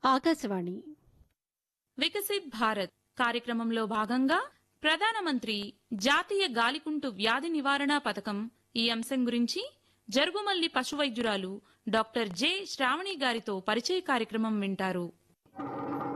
ఆకాశవాణి వికసిత్ భారత్ కార్యక్రమంలో భాగంగా ప్రధానమంత్రి జాతీయ గాలికుంటు వ్యాధి నివారణ పథకం ఈ అంశం గురించి జరుగుమల్లి పశువైద్యురాలు డాక్టర్ జె శ్రావణి గారితో పరిచయ కార్యక్రమం వింటారు.